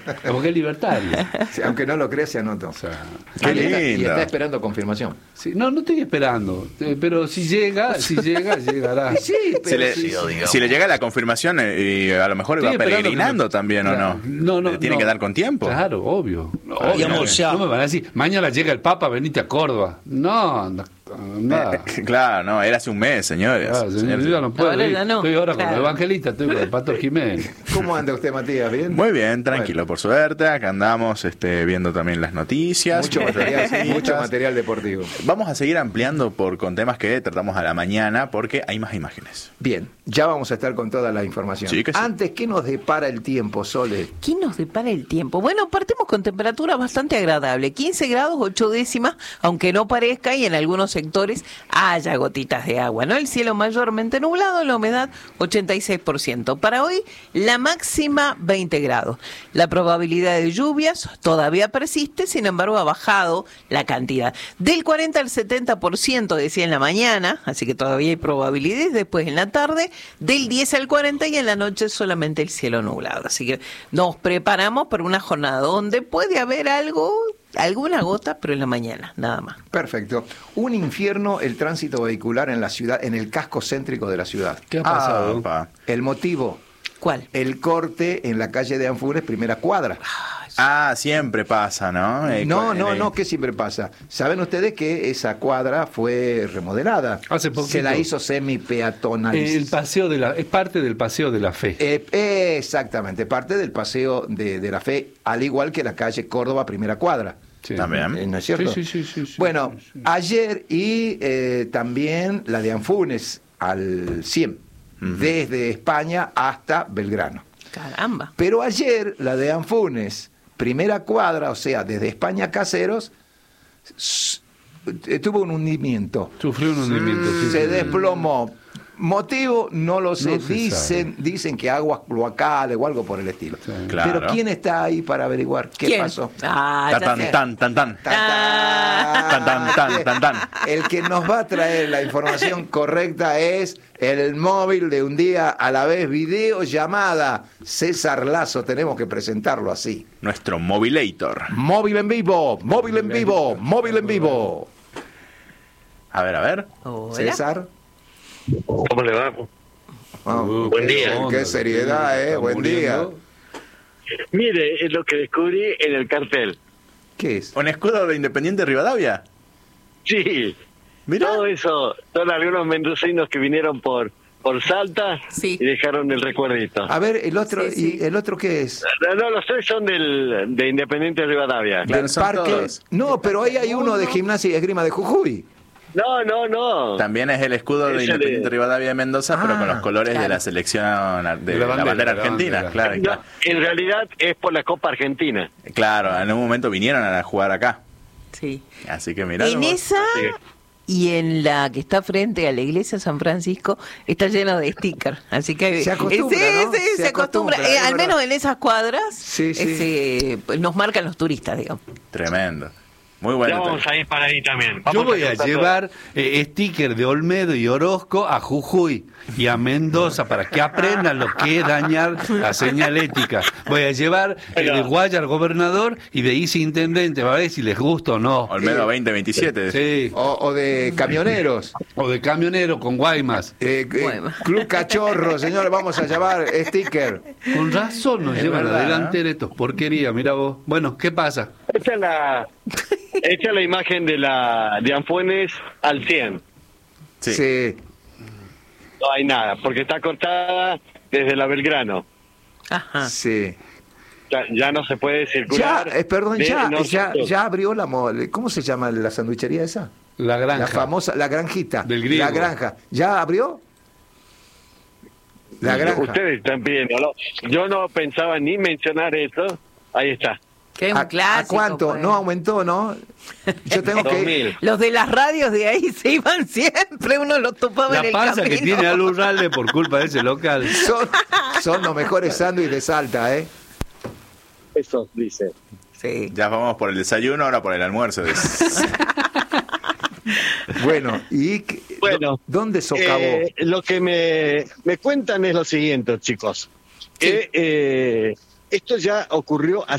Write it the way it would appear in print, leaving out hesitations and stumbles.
Porque es libertario. Sí, aunque no lo creas, se anotó. O sea, Qué Y lindo. está esperando confirmación. sí, no estoy esperando. Pero si llega, llegará. Sí, pero Si le llega la confirmación, y a lo mejor Estoy va esperando peregrinando que me- también, Claro. ¿o no? No. Tiene que dar con tiempo. Claro, obvio. Digamos, No me van a decir, mañana llega el Papa, venite a Córdoba. No, anda. Claro, no, era hace un mes, señores. Claro, señor, yo ya no puedo. Ahora ya no, Estoy ahora con claro. el evangelista, estoy con el Pastor Jiménez. ¿cómo anda usted, Matías? ¿Bien? Muy bien, tranquilo, por suerte. Acá andamos viendo también las noticias. Mucho material deportivo. Vamos a seguir ampliando con temas que tratamos a la mañana porque hay más imágenes. Bien, ya vamos a estar con toda la información. Sí, que sí. Antes, ¿qué nos depara el tiempo, Sole? ¿Qué nos depara el tiempo? Bueno, partimos con temperatura bastante agradable, 15 grados 8 décimas, aunque no parezca, y en algunos sectores haya gotitas de agua, ¿no? El cielo mayormente nublado, la humedad 86%. Para hoy, la máxima 20 grados. La probabilidad de lluvias todavía persiste, sin embargo ha bajado la cantidad. Del 40 al 70% decía en la mañana, así que todavía hay probabilidades. Después en la tarde, del 10 al 40, y en la noche solamente el cielo nublado. Así que nos preparamos para una jornada donde puede haber alguna gota, pero en la mañana, nada más. Perfecto. Un infierno el tránsito vehicular en la ciudad, en el casco céntrico de la ciudad. ¿Qué ha pasado? Opa. El motivo, ¿Cuál? el corte en la calle de Anfunes, primera cuadra. Siempre pasa, ¿no? No, que siempre pasa. ¿Saben ustedes que esa cuadra fue remodelada? Hace poquito. Se la hizo semi-peatonal. El paseo es parte del paseo de la fe. Exactamente, parte del paseo de la fe, al igual que la calle Córdoba, primera cuadra. Sí. También. ¿No es cierto? Sí. Bueno, Sí. ayer y también la de Anfunes al 100, desde España hasta Belgrano. Caramba. Pero ayer la de Anfunes, primera cuadra, o sea, desde España a Caseros, tuvo un hundimiento. Sufrió un hundimiento. sí, Se sí. desplomó. Motivo, no lo sé. No se Dicen que aguas cloacales o algo por el estilo. Sí. Claro. Pero ¿quién está ahí para averiguar qué ¿Quién? pasó? Ya Tan, sé. tan. Tan. El que nos va a traer la información correcta es el móvil de Un Día a la Vez, videollamada. César Lazo, tenemos que presentarlo así. Nuestro Mobilator. Móvil en vivo, móvil en vivo, móvil en vivo. A ver. Hola. César. ¿Cómo le va? Buen día. Qué seriedad, Estamos buen día. muriendo. Mire, es lo que descubrí en el cartel. ¿Qué es? ¿Un escudo de Independiente Rivadavia? Sí, Mira. todo eso son algunos mendocinos que vinieron por Salta Sí. y dejaron el recuerdito. A ver, el otro, Sí, sí. ¿y el otro qué es? No, los tres son de Independiente Rivadavia. Claro, Del son parque. todos. No, pero ahí hay uno de Gimnasia y Esgrima de Jujuy. No. También es el escudo de Ese Independiente de- Rivadavia de Mendoza, pero con los colores de la selección de la bandera argentina. Claro, No, en realidad es por la Copa Argentina. claro, en un momento vinieron a jugar acá. Sí. Así que mirá. En nomás. esa y en la que está frente a la iglesia de San Francisco está lleno de stickers. Así que Se acostumbra, ¿no? se acostumbra. es Al verdad. menos en esas cuadras Sí, sí. nos marcan los turistas, digamos. Tremendo. Muy Ya bueno. vamos a ir para ahí también. Yo Vamos voy a juntar llevar sticker de Olmedo y Orozco a Jujuy y a Mendoza para que aprendan lo que es dañar la señalética. Voy a llevar de Guayar gobernador y de Isi intendente, a ver si les gusta o no. Olmedo 2027. Sí, O de camioneros. o de camionero con Guaymas. Bueno. Club Cachorro, señores, vamos a llevar sticker. Con razón nos Es llevan verdad, adelante estos porquerías, mira vos. Bueno, ¿qué pasa? Esta es la imagen de Anfunes al 100. Sí. Sí. No hay nada, porque está cortada desde la Belgrano. Ajá. Sí. Ya no se puede Ya, circular. perdón, de norte a sur. ya abrió ¿cómo se llama la sanduichería esa? La granja. La famosa, la granjita. Del griego. La granja. ¿Ya abrió? La granja. Ustedes están pidiendo, ¿no? Yo no pensaba ni mencionar eso. Ahí está. Que es un ¿A clásico, cuánto? pues. No aumentó, ¿no? Yo tengo que... 2000. Los de las radios de ahí se iban siempre, uno los topaba en La el panza camino. que tiene a Lurralde por culpa de ese local. Son los mejores sándwiches de Salta, ¿eh? Eso dice. Sí. Ya vamos por el desayuno, ahora por el almuerzo. Bueno, Bueno, ¿dónde socavó? Lo que me cuentan es lo siguiente, chicos. Que esto ya ocurrió